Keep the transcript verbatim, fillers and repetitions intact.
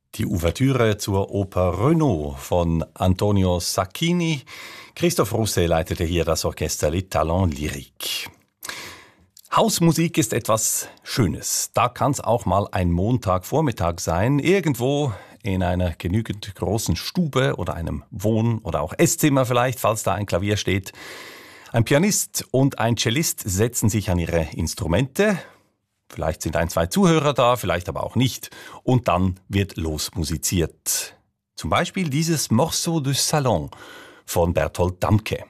Die Ouvertüre zur Oper Renaud von Antonio Sacchini. Christoph Russe leitete hier das Orchester Les Talents Lyriques. Hausmusik ist etwas Schönes. Da kann es auch mal ein Montagvormittag sein, irgendwo in einer genügend großen Stube oder einem Wohn- oder auch Esszimmer vielleicht, falls da ein Klavier steht. Ein Pianist und ein Cellist setzen sich an ihre Instrumente. Vielleicht sind ein, zwei Zuhörer da, vielleicht aber auch nicht. Und dann wird losmusiziert. Zum Beispiel dieses Morceau de Salon von Bertolt Damke.